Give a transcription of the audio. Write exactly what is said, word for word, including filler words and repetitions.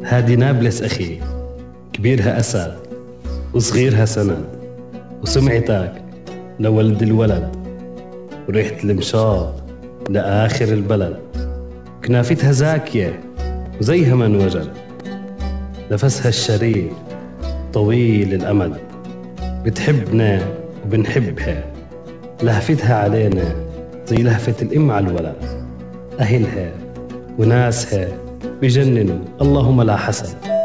هادي نابلس أخي، كبيرها أسد وصغيرها سند، وسمعتك لولد الولد، وريحة المشاط لآخر البلد، كنافتها زاكية وزيها من وجد، نفسها الشريف طويل الأمد، بتحبنا وبنحبها، لهفتها علينا زي لهفة الأم على الولد، أهلها وناسها بجننوا اللهم لا حسد.